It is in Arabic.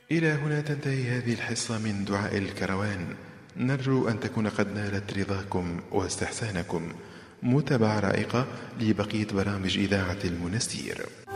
إلى هنا تنتهي هذه الحصة من دعاء الكروان. نرجو أن تكون قد نالت رضاكم واستحسانكم. متابعة رائقة لبقية برامج إذاعة المنستير.